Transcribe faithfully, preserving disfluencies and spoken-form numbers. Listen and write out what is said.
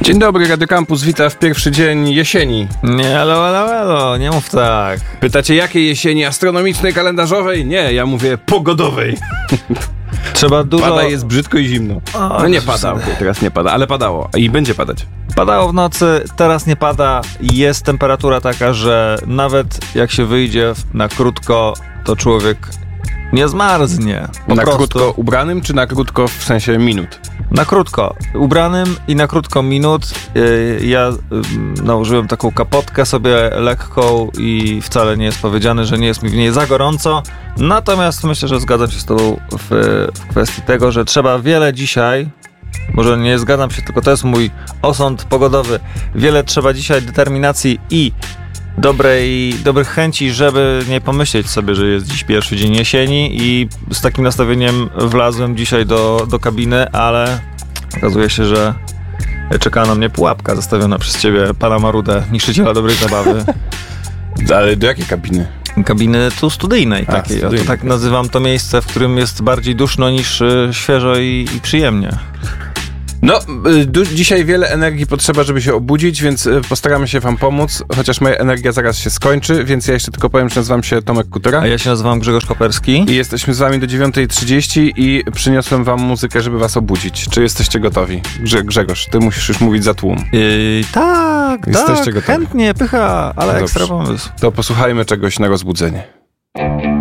Dzień dobry, Radio Campus wita w pierwszy dzień jesieni. Nie, alo, alo, alo, nie mów tak. Pytacie, jakiej jesieni? Astronomicznej, kalendarzowej? Nie, ja mówię pogodowej. Trzeba dużo... Pada, jest brzydko i zimno. O, no nie pada, okay, teraz nie pada, ale padało i będzie padać. Padało w nocy, teraz nie pada. Jest temperatura taka, że nawet jak się wyjdzie na krótko, to człowiek nie zmarznie. Po na prostu. Krótko ubranym, czy na krótko w sensie minut? Na krótko ubranym i na krótko minut. Ja nałożyłem taką kapotkę sobie lekką i wcale nie jest powiedziane, że nie jest mi w niej za gorąco. Natomiast myślę, że zgadzam się z tobą w, w kwestii tego, że trzeba wiele dzisiaj, może nie zgadzam się, tylko to jest mój osąd pogodowy, wiele trzeba dzisiaj determinacji i dobrej, dobrych chęci, żeby nie pomyśleć sobie, że jest dziś pierwszy dzień jesieni, i z takim nastawieniem wlazłem dzisiaj do, do kabiny, ale okazuje się, że czeka na mnie pułapka zastawiona przez ciebie, pana Marudę, niszczyciela dobrej zabawy. Ale do jakiej kabiny? Kabiny tu studyjnej A, takiej. studyjnej. Oto tak nazywam to miejsce, w którym jest bardziej duszno niż y, świeżo i, i przyjemnie. No, y, du- dzisiaj wiele energii potrzeba, żeby się obudzić, więc y, postaramy się wam pomóc, chociaż moja energia zaraz się skończy, więc ja jeszcze tylko powiem, że nazywam się Tomek Kutora. A ja się nazywam Grzegorz Koperski. I jesteśmy z wami do dziewiątej trzydzieści i przyniosłem wam muzykę, żeby was obudzić. Czy jesteście gotowi? Grze- Grzegorz, ty musisz już mówić za tłum. Yy, tak, Jesteście tak, gotowi. chętnie, pycha, ale Dobrze. ekstra pomysł. To posłuchajmy czegoś na rozbudzenie.